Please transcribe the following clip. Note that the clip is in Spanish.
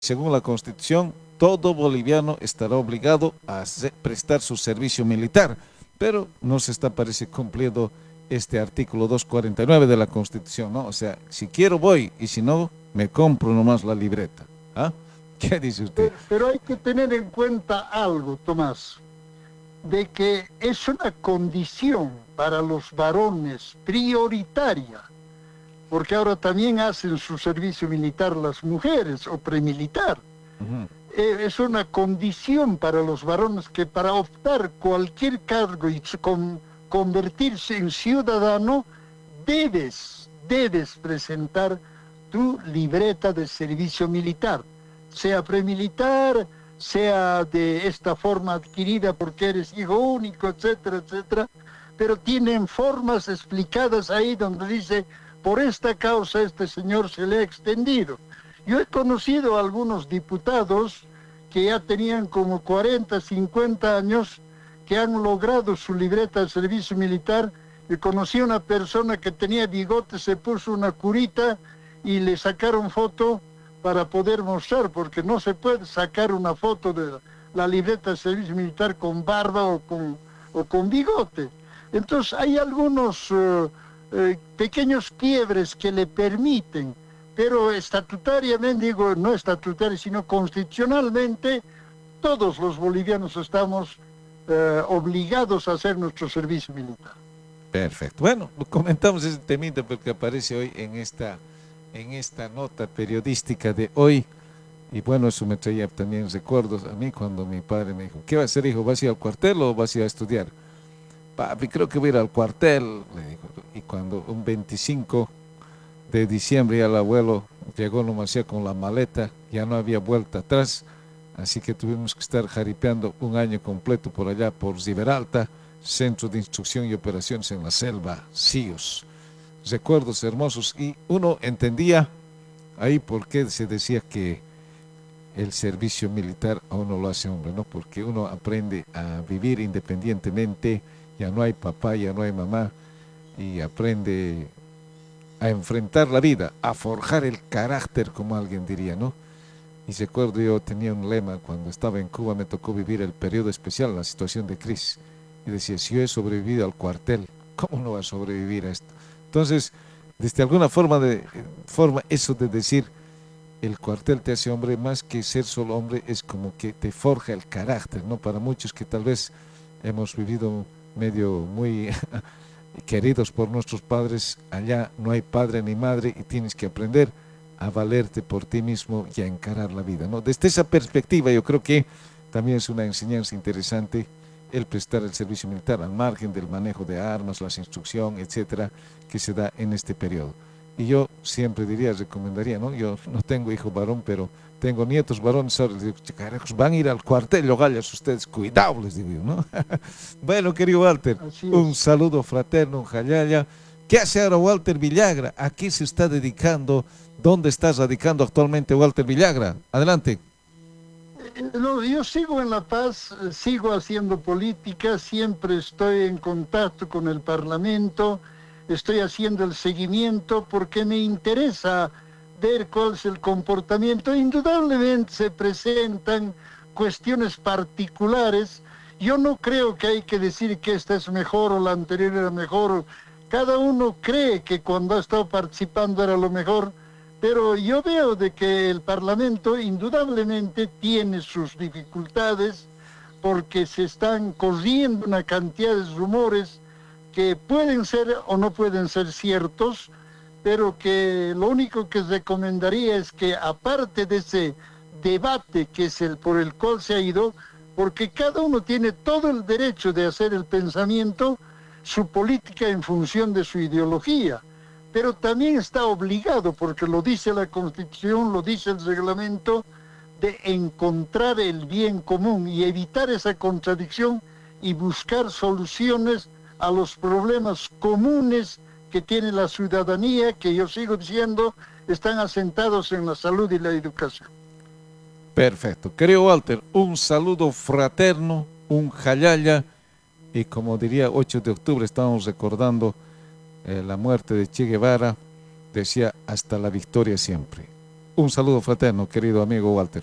Según la Constitución, todo boliviano estará obligado a prestar su servicio militar, pero no se está, parece, cumpliendo este artículo 249 de la Constitución, ¿no? O sea, si quiero voy y si no, me compro nomás la libreta. ¿Ah? ¿Qué dice usted? Pero hay que tener en cuenta algo, Tomás, de que es una condición para los varones prioritaria, porque ahora también hacen su servicio militar las mujeres o premilitar. Ujú. Es una condición para los varones que para optar cualquier cargo y convertirse en ciudadano, debes presentar tu libreta de servicio militar, sea premilitar, sea de esta forma adquirida porque eres hijo único, etcétera, etcétera, pero tienen formas explicadas ahí donde dice, por esta causa este señor se le ha extendido. Yo he conocido a algunos diputados que ya tenían como 40, 50 años, que han logrado su libreta de servicio militar. Y conocí a una persona que tenía bigote, se puso una curita y le sacaron foto para poder mostrar, porque no se puede sacar una foto de la libreta de servicio militar con barba o con bigote. Entonces hay algunos pequeños quiebres que le permiten, pero estatutariamente, digo, no estatutariamente, sino constitucionalmente, todos los bolivianos estamos obligados a hacer nuestro servicio militar. Perfecto. Bueno, comentamos ese temita porque aparece hoy en esta nota periodística de hoy. Y bueno, eso me traía también recuerdos a mí cuando mi padre me dijo, ¿qué va a hacer, hijo? ¿Vas a ir al cuartel o vas a ir a estudiar? Papi, creo que voy a ir al cuartel, le dijo. Y cuando un 25 de diciembre ya el abuelo llegó nomás ya con la maleta, ya no había vuelta atrás, así que tuvimos que estar jaripeando un año completo por allá, por Ziberalta, Centro de Instrucción y Operaciones en la Selva, CIOS. Recuerdos hermosos, y uno entendía ahí por qué se decía que el servicio militar a uno lo hace hombre, ¿no? Porque uno aprende a vivir independientemente, ya no hay papá, ya no hay mamá, y aprende a enfrentar la vida, a forjar el carácter, como alguien diría, ¿no? Y recuerdo, yo tenía un lema cuando estaba en Cuba, me tocó vivir el periodo especial, la situación de crisis, y decía, si yo he sobrevivido al cuartel, ¿cómo no va a sobrevivir a esto? Entonces, desde alguna forma eso de decir, el cuartel te hace hombre, más que ser solo hombre, es como que te forja el carácter, ¿no? Para muchos que tal vez hemos vivido medio muy queridos por nuestros padres, allá no hay padre ni madre y tienes que aprender a valerte por ti mismo y a encarar la vida, ¿no? Desde esa perspectiva yo creo que también es una enseñanza interesante el prestar el servicio militar, al margen del manejo de armas, la instrucción, etcétera, que se da en este periodo. Y yo siempre diría, recomendaría, ¿no? Yo no tengo hijo varón, pero tengo nietos varones, ahora les digo, carajos, van a ir al cuartel, gallas, ustedes, cuidado, les digo yo, ¿no? Bueno, querido Walter, Así un es. saludo fraterno, un jalaya. ¿Qué hace ahora Walter Villagra? ¿A qué se está dedicando? ¿Dónde estás radicando actualmente, Walter Villagra? Adelante. No, yo sigo en La Paz, sigo haciendo política, siempre estoy en contacto con el Parlamento, estoy haciendo el seguimiento porque me interesa ver cuál es el comportamiento. Indudablemente se presentan cuestiones particulares. Yo no creo que hay que decir que esta es mejor o la anterior era mejor. Cada uno cree que cuando ha estado participando era lo mejor, pero yo veo de que el Parlamento indudablemente tiene sus dificultades porque se están corriendo una cantidad de rumores que pueden ser o no pueden ser ciertos, pero que lo único que recomendaría es que aparte de ese debate que es el por el cual se ha ido, porque cada uno tiene todo el derecho de hacer el pensamiento, su política en función de su ideología, pero también está obligado, porque lo dice la Constitución, lo dice el reglamento, de encontrar el bien común y evitar esa contradicción y buscar soluciones a los problemas comunes que tiene la ciudadanía, que yo sigo diciendo, están asentados en la salud y la educación. Perfecto. Querido Walter, un saludo fraterno, un jalaya, y como diría 8 de octubre, estamos recordando la muerte de Che Guevara, decía hasta la victoria siempre. Un saludo fraterno, querido amigo Walter.